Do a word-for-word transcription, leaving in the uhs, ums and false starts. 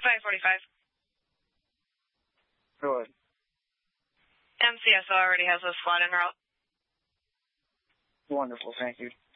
five forty-five. Good. M C S O already has a squad en route. Wonderful, thank you.